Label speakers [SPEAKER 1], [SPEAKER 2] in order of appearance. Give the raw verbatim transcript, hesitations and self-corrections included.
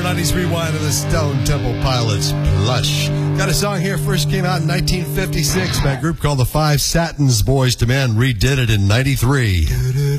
[SPEAKER 1] nineties Rewind of the Stone Temple Pilots, Plush. Got a song here, first came out in nineteen fifty-six by a group called the Five Satins. Boys to Men redid it in ninety-three.